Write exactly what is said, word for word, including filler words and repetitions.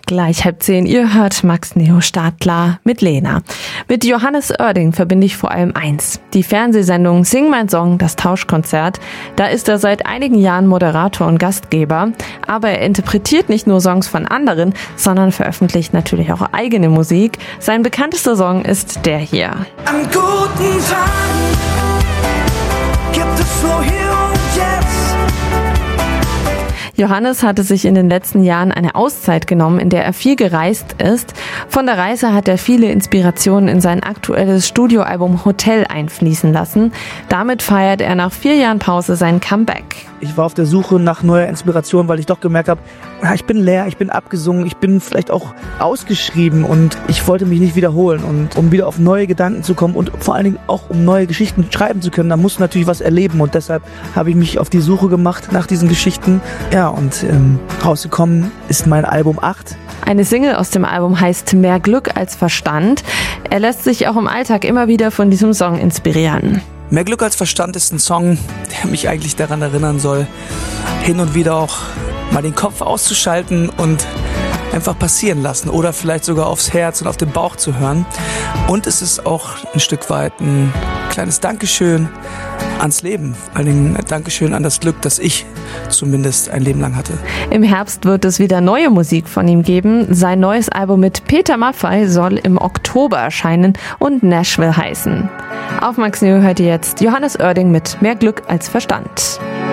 Gleich halb zehn. Ihr hört Max Neo Startklar mit Lena. Mit Johannes Oerding verbinde ich vor allem eins. Die Fernsehsendung Sing mein Song, das Tauschkonzert. Da ist er seit einigen Jahren Moderator und Gastgeber. Aber er interpretiert nicht nur Songs von anderen, sondern veröffentlicht natürlich auch eigene Musik. Sein bekanntester Song ist der hier. An guten Tagen gibt es nur hier und jetzt. Johannes hatte sich in den letzten Jahren eine Auszeit genommen, in der er viel gereist ist. Von der Reise hat er viele Inspirationen in sein aktuelles Studioalbum Hotel einfließen lassen. Damit feiert er nach vier Jahren Pause sein Comeback. Ich war auf der Suche nach neuer Inspiration, weil ich doch gemerkt habe, ich bin leer, ich bin abgesungen, ich bin vielleicht auch ausgeschrieben und ich wollte mich nicht wiederholen. Und um wieder auf neue Gedanken zu kommen und vor allen Dingen auch um neue Geschichten schreiben zu können, da musst du natürlich was erleben. Und deshalb habe ich mich auf die Suche gemacht nach diesen Geschichten. Ja, und ähm, rausgekommen ist mein Album acht. Eine Single aus dem Album heißt Mehr Glück als Verstand. Er lässt sich auch im Alltag immer wieder von diesem Song inspirieren. Mehr Glück als Verstand ist ein Song, der mich eigentlich daran erinnern soll, hin und wieder auch mal den Kopf auszuschalten und einfach passieren lassen oder vielleicht sogar aufs Herz und auf den Bauch zu hören. Und es ist auch ein Stück weit ein kleines Dankeschön ans Leben, vor allen Dingen ein Dankeschön an das Glück, das ich zumindest ein Leben lang hatte. Im Herbst wird es wieder neue Musik von ihm geben. Sein neues Album mit Peter Maffay soll im Oktober erscheinen und Nashville heißen. Auf Max Neo hört ihr jetzt Johannes Oerding mit Mehr Glück als Verstand.